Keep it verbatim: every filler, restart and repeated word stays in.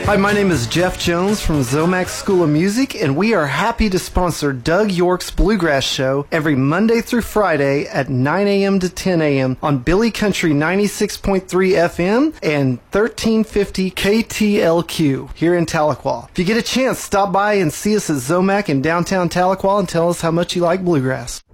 Hi, my name is Jeff Jones from Zomax School of Music, and we are happy to sponsor Doug York's Bluegrass Show every Monday through Friday at nine a.m. to ten a.m. on Billy Country ninety-six point three F M and thirteen fifty K T L Q here in Tahlequah. If you get a chance, stop by and see us at Zomac in downtown Tahlequah and tell us how much you like bluegrass.